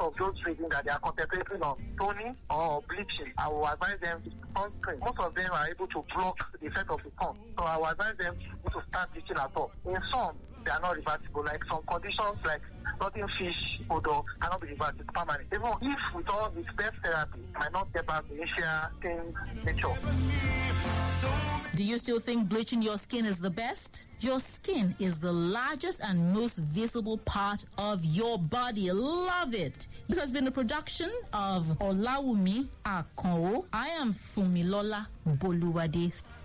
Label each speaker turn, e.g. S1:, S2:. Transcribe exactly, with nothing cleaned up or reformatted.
S1: of those reading that they are concentrating on toning or bleaching, I will advise them sunscreen. Most of them are able to block the effect of the sun, so I will advise them to start bleaching at all. In some, they are not reversible. Like some conditions, like nothing fish odor cannot be reversed. It's permanent. Even if with all this best therapy, might not get back the initial skin nature.
S2: Do you still think bleaching your skin is the best? Your skin is the largest and most visible part of your body. Love it. This has been a production of Olawumi Akonwo. I am Fumilola Boluwade.